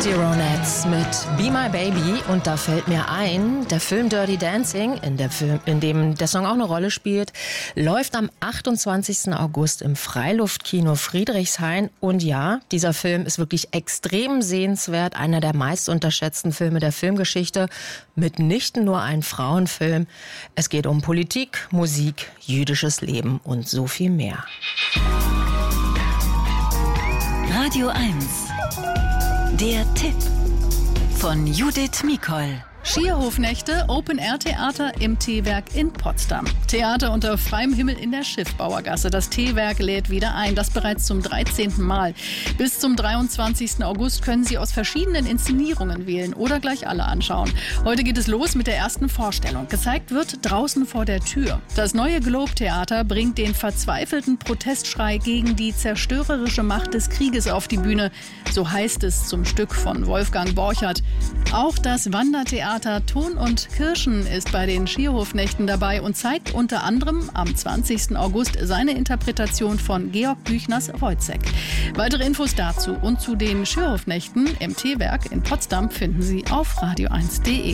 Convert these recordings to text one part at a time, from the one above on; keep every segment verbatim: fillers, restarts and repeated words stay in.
Die Ronettes mit Be My Baby. Und da fällt mir ein, der Film Dirty Dancing, in, der Film, in dem der Song auch eine Rolle spielt, läuft am achtundzwanzigsten August im Freiluftkino Friedrichshain. Und ja, dieser Film ist wirklich extrem sehenswert, einer der meist unterschätzten Filme der Filmgeschichte, mitnichten nur ein Frauenfilm. Es geht um Politik, Musik, jüdisches Leben und so viel mehr. Radio eins. Der Tipp von Judith Mikol. Schierhofnächte, Open-Air-Theater im T-Werk in Potsdam. Theater unter freiem Himmel in der Schiffbauergasse. Das T-Werk lädt wieder ein, das bereits zum dreizehnten Mal. Bis zum dreiundzwanzigsten August können Sie aus verschiedenen Inszenierungen wählen oder gleich alle anschauen. Heute geht es los mit der ersten Vorstellung. Gezeigt wird draußen vor der Tür. Das neue Globe-Theater bringt den verzweifelten Protestschrei gegen die zerstörerische Macht des Krieges auf die Bühne. So heißt es zum Stück von Wolfgang Borchert. Auch das Wandertheater Ton und Kirschen ist bei den Schierhofnächten dabei und zeigt unter anderem am zwanzigsten August seine Interpretation von Georg Büchners Woyzeck. Weitere Infos dazu und zu den Schierhofnächten im T-Werk in Potsdam finden Sie auf radio eins punkt de.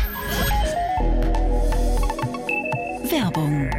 Werbung.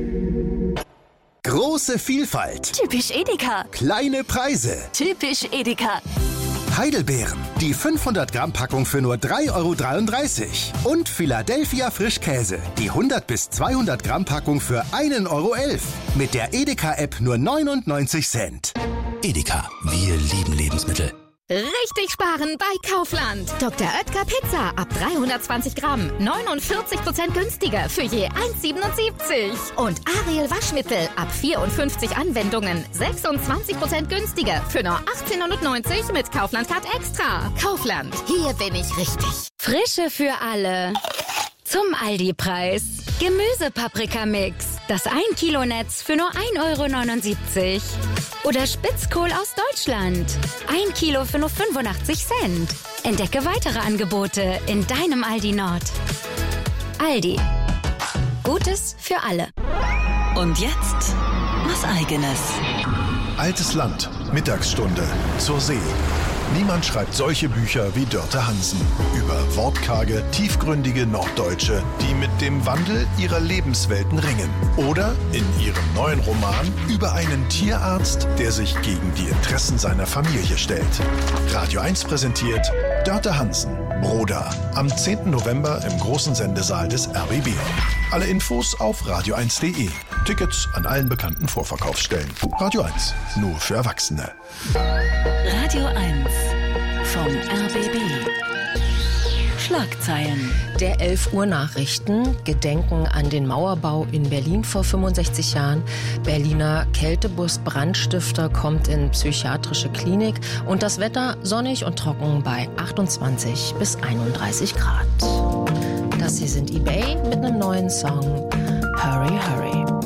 Große Vielfalt. Typisch Edeka. Kleine Preise. Typisch Edeka. Heidelbeeren. Die fünfhundert Gramm Packung für nur drei Euro dreiunddreißig. Und Philadelphia Frischkäse. Die hundert bis zweihundert Gramm Packung für ein Euro elf. Mit der Edeka-App nur neunundneunzig Cent. Edeka. Wir lieben Lebensmittel. Richtig sparen bei Kaufland. Doktor Oetker Pizza ab dreihundertzwanzig Gramm. neunundvierzig Prozent günstiger für je eins siebenundsiebzig. Und Ariel Waschmittel ab vierundfünfzig Anwendungen. sechsundzwanzig Prozent günstiger für nur achtzehnhundertneunzig mit Kaufland Card Extra. Kaufland. Hier bin ich richtig. Frische für alle. Zum Aldi-Preis. Gemüsepaprikamix. Das ein Kilo Netz für nur ein Euro neunundsiebzig. Oder Spitzkohl aus Deutschland. Ein Kilo für nur fünfundachtzig Cent. Entdecke weitere Angebote in deinem Aldi Nord. Aldi. Gutes für alle. Und jetzt was Eigenes. Altes Land. Mittagsstunde. Zur See. Niemand schreibt solche Bücher wie Dörte Hansen. Über wortkarge, tiefgründige Norddeutsche, die mit dem Wandel ihrer Lebenswelten ringen. Oder in ihrem neuen Roman über einen Tierarzt, der sich gegen die Interessen seiner Familie stellt. Radio eins präsentiert Dörte Hansen, Broda. Am zehnten November im großen Sendesaal des R B B. Alle Infos auf radio eins punkt de. Tickets an allen bekannten Vorverkaufsstellen. Radio eins, nur für Erwachsene. Radio eins vom R B B. Schlagzeilen. Der elf Uhr Nachrichten gedenken an den Mauerbau in Berlin vor fünfundsechzig Jahren. Berliner Kältebus Brandstifter kommt in psychiatrische Klinik. Und das Wetter sonnig und trocken bei achtundzwanzig bis einunddreißig Grad. Das hier sind eBay mit einem neuen Song Hurry, Hurry.